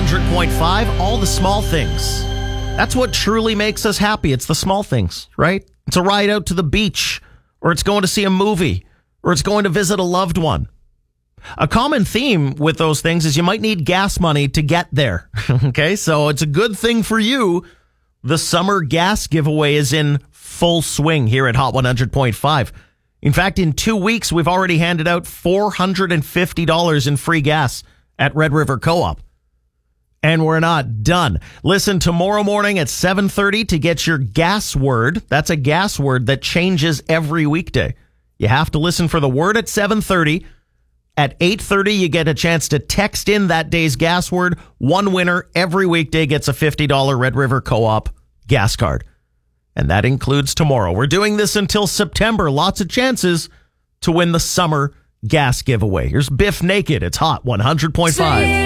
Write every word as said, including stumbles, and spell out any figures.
hundred point five, all the small things. That's what truly makes us happy. It's the small things, right? It's a ride out to the beach, or it's going to see a movie, or it's going to visit a loved one. A common theme with those things is you might need gas money to get there. Okay, so it's a good thing for you. The summer gas giveaway is in full swing here at Hot one hundred point five. In fact, in two weeks, we've already handed out four hundred fifty dollars in free gas at Red River Co-op. And we're not done. Listen tomorrow morning at seven thirty to get your gas word. That's a gas word that changes every weekday. You have to listen for the word at seven thirty. At eight thirty, you get a chance to text in that day's gas word. One winner every weekday gets a fifty dollars Red River Co-op gas card. And that includes tomorrow. We're doing this until September. Lots of chances to win the summer gas giveaway. Here's Biff Naked. It's Hot one hundred point five.